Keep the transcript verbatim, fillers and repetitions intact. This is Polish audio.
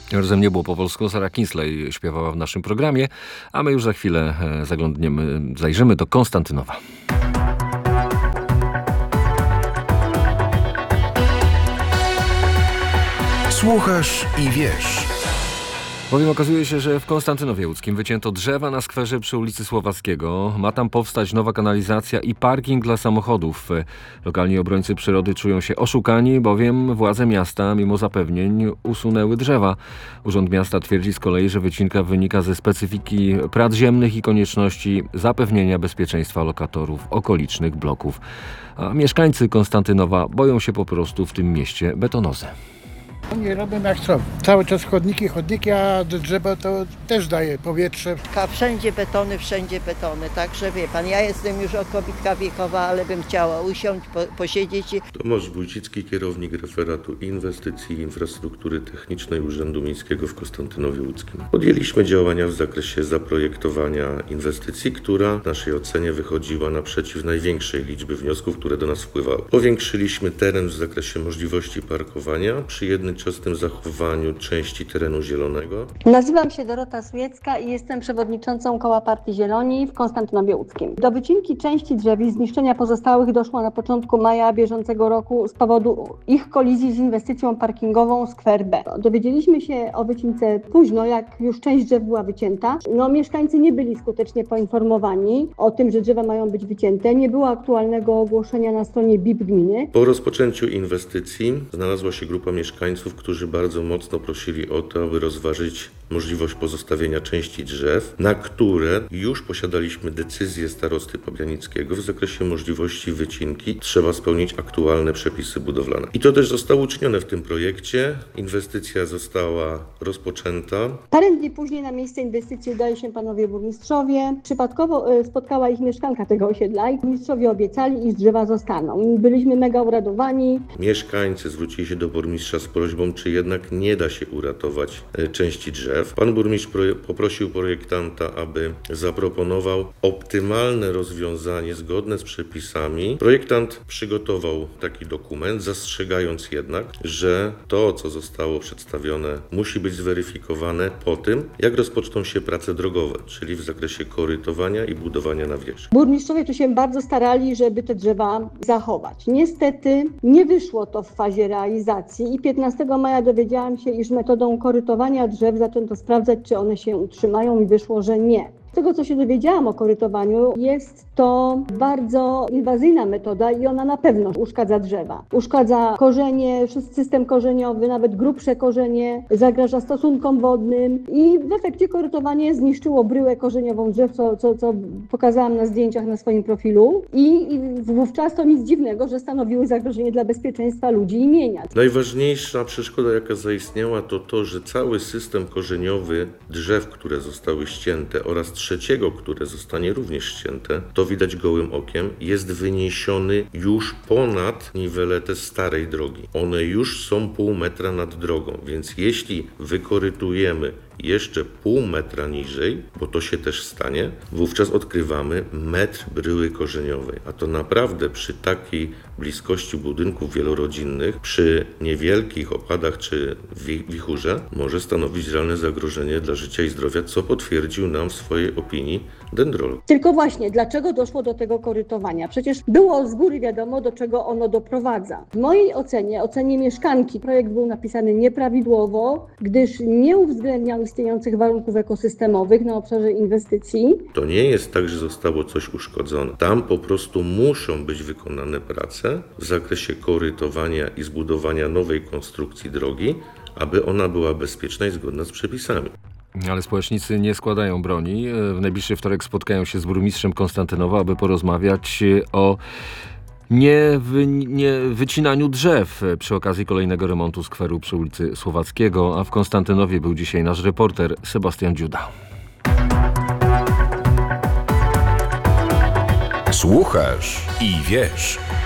Razem nie było po polsku. Sarah Kinsley śpiewała w naszym programie, a my już za chwilę zaglądniemy, zajrzymy do Konstantynowa. Słuchasz i wiesz. Bowiem okazuje się, że w Konstantynowie Łódzkim wycięto drzewa na skwerze przy ulicy Słowackiego. Ma tam powstać nowa kanalizacja i parking dla samochodów. Lokalni obrońcy przyrody czują się oszukani, bowiem władze miasta mimo zapewnień usunęły drzewa. Urząd Miasta twierdzi z kolei, że wycinka wynika ze specyfiki prac ziemnych i konieczności zapewnienia bezpieczeństwa lokatorów okolicznych bloków. A mieszkańcy Konstantynowa boją się po prostu w tym mieście betonozy. Nie robią jak chcą. Cały czas chodniki, chodniki, a drzewo to też daje powietrze. Wszędzie betony, wszędzie betony, także wie pan, ja jestem już okobitka wiekowa, ale bym chciała usiąść, po, posiedzieć. Tomasz Wójcicki, kierownik referatu inwestycji i infrastruktury technicznej Urzędu Miejskiego w Konstantynowie Łódzkim. Podjęliśmy działania w zakresie zaprojektowania inwestycji, która w naszej ocenie wychodziła naprzeciw największej liczby wniosków, które do nas wpływały. Powiększyliśmy teren w zakresie możliwości parkowania przy jednym czystym zachowaniu części terenu zielonego. Nazywam się Dorota Sujecka i jestem przewodniczącą Koła Partii Zieloni w Konstantynowie Łódzkim. Do wycinki części drzew i zniszczenia pozostałych doszło na początku maja bieżącego roku z powodu ich kolizji z inwestycją parkingową Skwer B. Dowiedzieliśmy się o wycince późno, jak już część drzew była wycięta. No, mieszkańcy nie byli skutecznie poinformowani o tym, że drzewa mają być wycięte. Nie było aktualnego ogłoszenia na stronie B I P gminy. Po rozpoczęciu inwestycji znalazła się grupa mieszkańców, którzy bardzo mocno prosili o to, aby rozważyć możliwość pozostawienia części drzew, na które już posiadaliśmy decyzję starosty pabianickiego w zakresie możliwości wycinki. Trzeba spełnić aktualne przepisy budowlane. I to też zostało uczynione w tym projekcie. Inwestycja została rozpoczęta. Parę dni później na miejsce inwestycji udali się panowie burmistrzowie. Przypadkowo spotkała ich mieszkanka tego osiedla i burmistrzowie obiecali, iż drzewa zostaną. Byliśmy mega uradowani. Mieszkańcy zwrócili się do burmistrza z prośbą, czy jednak nie da się uratować części drzew. Pan burmistrz poprosił projektanta, aby zaproponował optymalne rozwiązanie zgodne z przepisami. Projektant przygotował taki dokument, zastrzegając jednak, że to, co zostało przedstawione, musi być zweryfikowane po tym, jak rozpoczną się prace drogowe, czyli w zakresie korytowania i budowania nawierzchni. Burmistrzowie tu się bardzo starali, żeby te drzewa zachować. Niestety nie wyszło to w fazie realizacji i piętnastego maja dowiedziałam się, iż metodą korytowania drzew zaczęto sprawdzać, czy one się utrzymają i wyszło, że nie. Z tego, co się dowiedziałam o korytowaniu, jest to bardzo inwazyjna metoda i ona na pewno uszkadza drzewa. Uszkadza korzenie, system korzeniowy, nawet grubsze korzenie, zagraża stosunkom wodnym i w efekcie korytowanie zniszczyło bryłę korzeniową drzew, co, co, co pokazałam na zdjęciach na swoim profilu i, i wówczas to nic dziwnego, że stanowiły zagrożenie dla bezpieczeństwa ludzi i mienia. Najważniejsza przeszkoda, jaka zaistniała, to to, że cały system korzeniowy drzew, które zostały ścięte oraz trzeciego, które zostanie również ścięte, to widać gołym okiem, jest wyniesiony już ponad niweletę starej drogi. One już są pół metra nad drogą, więc jeśli wykorytujemy jeszcze pół metra niżej, bo to się też stanie, wówczas odkrywamy metr bryły korzeniowej. A to naprawdę przy takiej bliskości budynków wielorodzinnych, przy niewielkich opadach czy wichurze, może stanowić realne zagrożenie dla życia i zdrowia, co potwierdził nam w swojej opinii dendrolog. Tylko właśnie, dlaczego doszło do tego korytowania? Przecież było z góry wiadomo, do czego ono doprowadza. W mojej ocenie, ocenie mieszkanki, projekt był napisany nieprawidłowo, gdyż nie uwzględniał istniejących warunków ekosystemowych na obszarze inwestycji. To nie jest tak, że zostało coś uszkodzone. Tam po prostu muszą być wykonane prace w zakresie korytowania i zbudowania nowej konstrukcji drogi, aby ona była bezpieczna i zgodna z przepisami. Ale społecznicy nie składają broni. W najbliższy wtorek spotkają się z burmistrzem Konstantynowa, aby porozmawiać o nie, wy, nie wycinaniu drzew przy okazji kolejnego remontu skweru przy ulicy Słowackiego, a w Konstantynowie był dzisiaj nasz reporter Sebastian Dziuda. Słuchasz i wiesz.